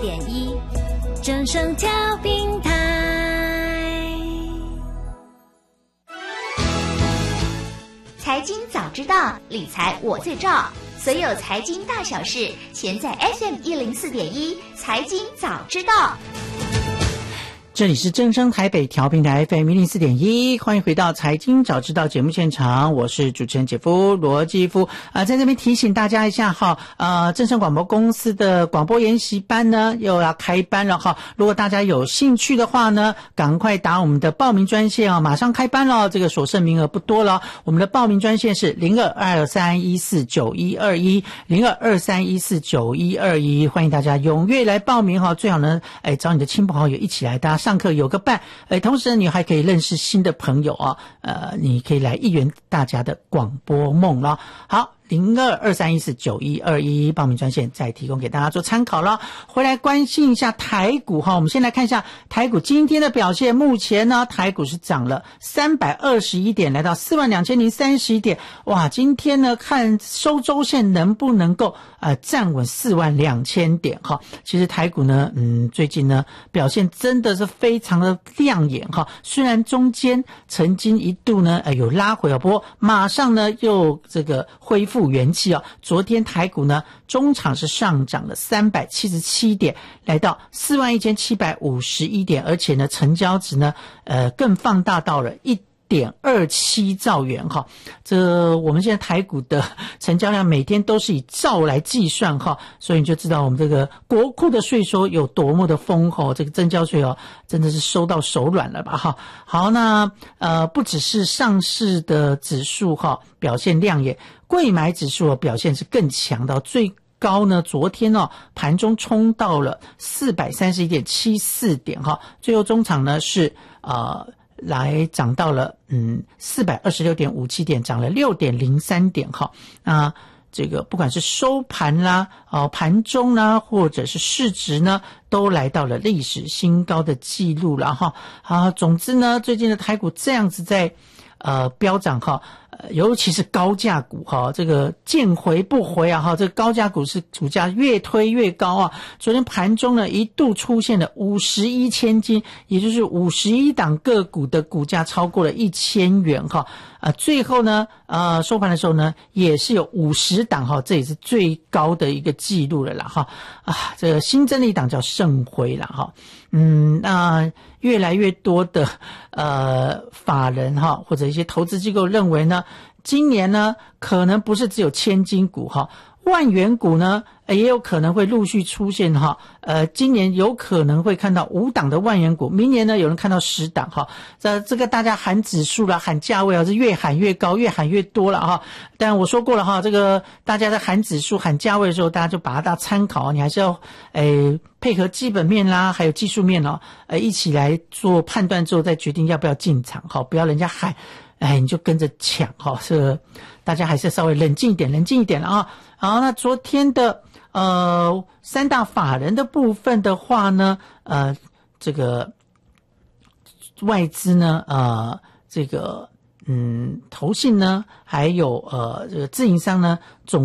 104.1正声调频台。 财经早知道，理财我最照。所有财经大小事，全在 FM104.1财经早知道。 这里是正声台北调频台 FM104.1，欢迎回到财经早知道节目现场，我是主持人姐夫罗继夫在这边提醒大家一下哈，正声广播公司的广播研习班呢又要开班了哈，如果大家有兴趣的话呢，赶快打我们的报名专线马上开班了，这个所剩名额不多了，我们的报名专线是0223149121 0223149121，欢迎大家踊跃来报名哈，最好呢找你的亲朋好友一起来，大家上课有个伴，同时你还可以认识新的朋友你可以来一圆大家的广播梦了。好，0223149121报名专线再提供给大家做参考了。回来关心一下台股哈，我们先来看一下台股今天的表现。目前呢，台股是涨了321点，来到42031点。哇，今天呢看收周线能不能够站稳42000点哈。其实台股呢最近呢表现真的是非常的亮眼哈。虽然中间曾经一度呢有拉回不过马上呢又这个恢复元气昨天台股呢中场是上涨了377点，来到41751点，而且呢成交值呢更放大到了1.27兆元哈。这我们现在台股的成交量每天都是以兆来计算哈，所以你就知道我们这个国库的税收有多么的丰厚，这个证交税真的是收到手软了吧哈。好，那不只是上市的指数表现亮眼，柜买指数表现是更强的，最高呢昨天盘中冲到了431.74点最后中场呢是来涨到了426.57点，涨了6.03点这个不管是收盘啦盘中啦或者是市值呢都来到了历史新高的记录了总之呢最近的台股这样子在飙涨尤其是高价股这个见回不回这个高价股是股价越推越高昨天盘中呢一度出现了51千金，也就是51档个股的股价超过了1000元最后呢收盘的时候呢也是有50档这也是最高的一个记录了啦这个新增的一档叫盛辉啦那越来越多的法人或者一些投资机构认为呢，今年呢可能不是只有千金股万元股呢也有可能会陆续出现今年有可能会看到5档的万元股，明年呢有人看到10档这个大家喊指数啦喊价位是越喊越高越喊越多了但我说过了这个大家在喊指数喊价位的时候，大家就把它当参考你还是要配合基本面啦还有技术面一起来做判断之后再决定要不要进场不要人家喊你就跟着抢这个大家还是稍微冷静一点了好，那昨天的三大法人的部分的话呢这个外资呢这个投信呢还有这个自营商呢总